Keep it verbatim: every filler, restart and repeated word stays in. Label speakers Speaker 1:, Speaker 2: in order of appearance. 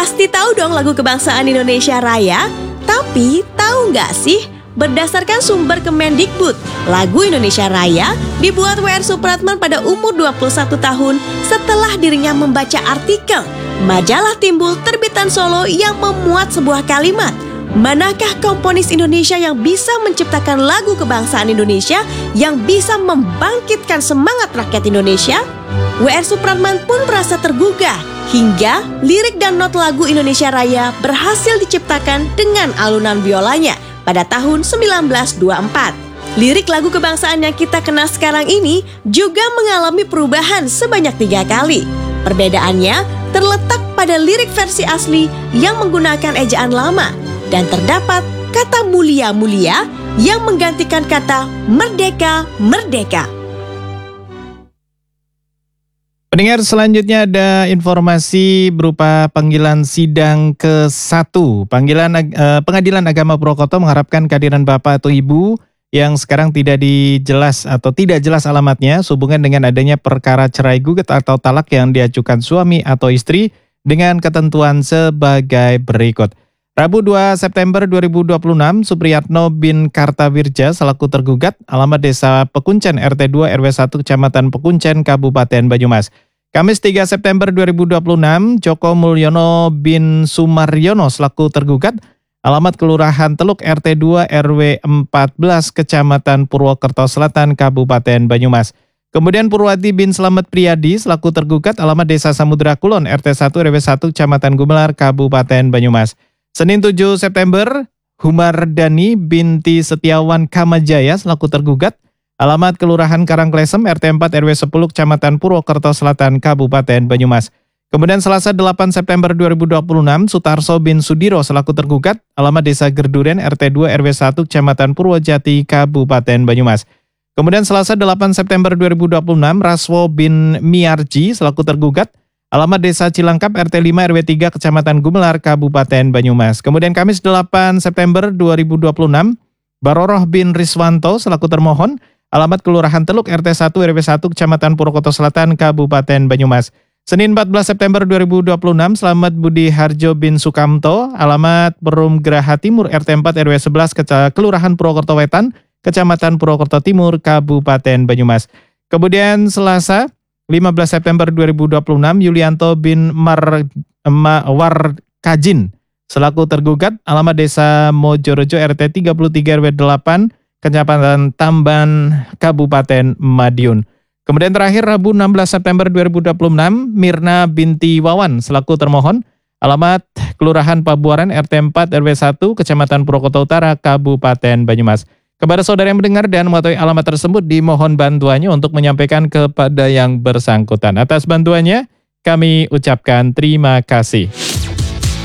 Speaker 1: Pasti tahu dong lagu kebangsaan Indonesia Raya? Tapi tahu nggak sih, berdasarkan sumber Kemendikbud, lagu Indonesia Raya dibuat W R Supratman pada umur dua puluh satu tahun setelah dirinya membaca artikel Majalah Timbul terbitan Solo yang memuat sebuah kalimat, manakah komponis Indonesia yang bisa menciptakan lagu kebangsaan Indonesia yang bisa membangkitkan semangat rakyat Indonesia? W R Supratman pun merasa tergugah hingga lirik dan not lagu Indonesia Raya berhasil diciptakan dengan alunan biolanya pada tahun seribu sembilan ratus dua puluh empat. Lirik lagu kebangsaan yang kita kenal sekarang ini juga mengalami perubahan sebanyak tiga kali. Perbedaannya terletak pada lirik versi asli yang menggunakan ejaan lama dan terdapat kata mulia-mulia yang menggantikan kata merdeka-merdeka.
Speaker 2: Pendengar, selanjutnya ada informasi berupa panggilan sidang ke satu. Panggilan eh, Pengadilan Agama Purwokerto mengharapkan kehadiran bapak atau ibu yang sekarang tidak dijelas atau tidak jelas alamatnya sehubungan dengan adanya perkara cerai gugat atau talak yang diajukan suami atau istri dengan ketentuan sebagai berikut. Rabu dua September dua ribu dua puluh enam, Supriyatno bin Kartawirja selaku tergugat, alamat Desa Pekuncen R T dua R W satu Kecamatan Pekuncen Kabupaten Banyumas. Kamis tiga September dua ribu dua puluh enam, Joko Mulyono bin Sumaryono selaku tergugat, alamat Kelurahan Teluk R T dua R W empat belas Kecamatan Purwokerto Selatan Kabupaten Banyumas. Kemudian Purwati bin Slamet Priyadi selaku tergugat, alamat Desa Samudra Kulon R T satu R W satu Kecamatan Gumelar Kabupaten Banyumas. Senin tujuh September, Humardani binti Setiawan Kamajaya selaku tergugat, alamat Kelurahan Karangklesem R T empat R W sepuluh Kecamatan Purwokerto Selatan Kabupaten Banyumas. Kemudian Selasa delapan September dua ribu dua puluh enam, Sutarso bin Sudiro selaku tergugat, alamat Desa Gerduren R T dua R W satu Kecamatan Purwojati Kabupaten Banyumas. Kemudian Selasa delapan September dua ribu dua puluh enam, Raswo bin Miarji selaku tergugat, alamat Desa Cilangkap R T lima R W tiga Kecamatan Gumelar Kabupaten Banyumas. Kemudian Kamis delapan September dua ribu dua puluh enam, Baroroh bin Riswanto selaku termohon, alamat Kelurahan Teluk R T satu R W satu Kecamatan Purwokerto Selatan Kabupaten Banyumas. Senin empat belas September dua ribu dua puluh enam, Slamet Budi Harjo bin Sukamto, alamat Perum Geraha Timur R T empat R W sebelas Kelurahan Purwokerto Wetan Kecamatan Purwokerto Timur Kabupaten Banyumas. Kemudian Selasa lima belas September dua ribu dua puluh enam, Yulianto bin Mar, Ma, Warkajin selaku tergugat, alamat Desa Mojorojo R T tiga puluh tiga R W delapan Kecamatan Tamban Kabupaten Madiun. Kemudian terakhir Rabu enam belas September dua ribu dua puluh enam, Mirna binti Wawan selaku termohon, alamat Kelurahan Pabuaran R T empat R W satu Kecamatan Purwokerto Utara Kabupaten Banyumas. Kepada saudara yang mendengar dan mengetahui alamat tersebut, dimohon bantuannya untuk menyampaikan kepada yang bersangkutan. Atas bantuannya, kami ucapkan terima kasih.